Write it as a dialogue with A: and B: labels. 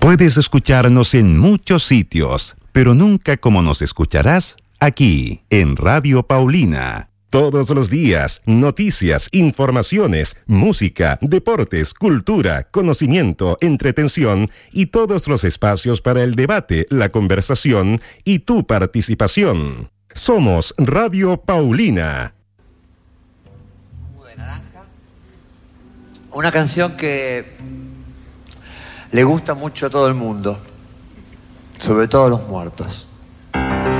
A: Puedes escucharnos en muchos sitios, pero nunca como nos escucharás aquí, en Radio Paulina. Todos los días, noticias, informaciones, música, deportes, cultura, conocimiento, entretención y todos los espacios para el debate, la conversación y tu participación. Somos Radio Paulina.
B: De naranja. Una canción que le gusta mucho a todo el mundo, sobre todo a los muertos.